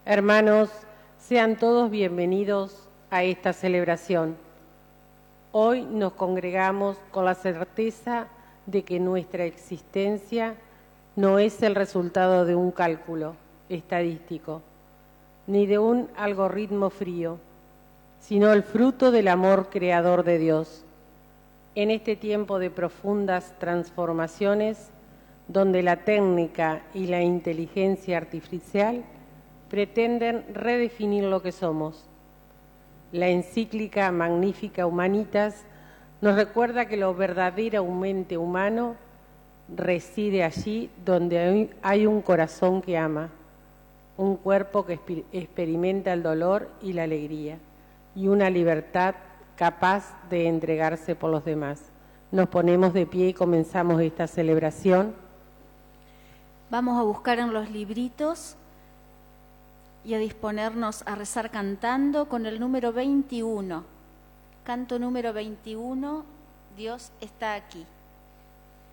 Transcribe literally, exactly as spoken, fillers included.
Hermanos, sean todos bienvenidos a esta celebración. Hoy nos congregamos con la certeza de que nuestra existencia no es el resultado de un cálculo estadístico, ni de un algoritmo frío, sino el fruto del amor creador de Dios. En este tiempo de profundas transformaciones, donde la técnica y la inteligencia artificial pretenden redefinir lo que somos. La encíclica Magnificat Humanitas nos recuerda que lo verdaderamente humano reside allí donde hay un corazón que ama, un cuerpo que experimenta el dolor y la alegría, y una libertad capaz de entregarse por los demás. Nos ponemos de pie y comenzamos esta celebración. Vamos a buscar en los libritos y a disponernos a rezar cantando con el número veintiuno. Canto número veintiuno, Dios está aquí.